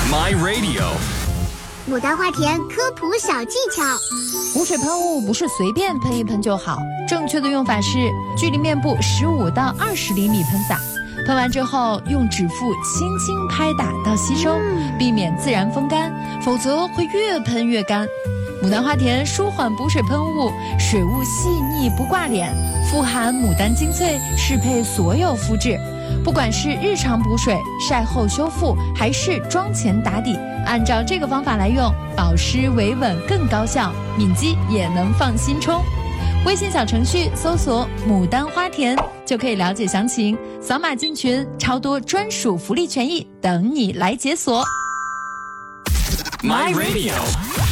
My Radio。 牡丹花田科普小技巧： 补水喷雾不是随便喷一喷就好，正确的用法是距离面部15到20厘米喷洒，喷完之后用指腹轻轻拍打到吸收，避免自然风干，否则会越喷越干。牡丹花田舒缓补水喷雾，水雾细腻不挂脸，富含牡丹精粹，适配所有肤质。不管是日常补水、晒后修复，还是妆前打底，按照这个方法来用，保湿维稳更高效，敏肌也能放心冲。微信小程序搜索牡丹花田就可以了解详情，扫码进群，超多专属福利权益等你来解锁。 My Radio。